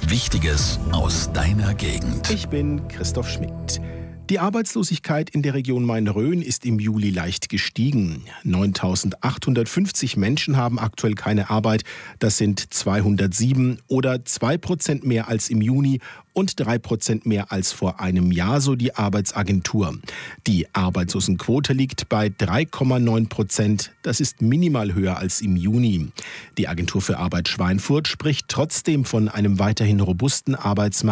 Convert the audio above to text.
Wichtiges aus deiner Gegend. Ich bin Christoph Schmidt. Die Arbeitslosigkeit in der Region Main-Rhön ist im Juli leicht gestiegen. 9.850 Menschen haben aktuell keine Arbeit. Das sind 207 oder 2% mehr als im Juni und 3% mehr als vor einem Jahr, so die Arbeitsagentur. Die Arbeitslosenquote liegt bei 3,9%. Das ist minimal höher als im Juni. Die Agentur für Arbeit Schweinfurt spricht trotzdem von einem weiterhin robusten Arbeitsmarkt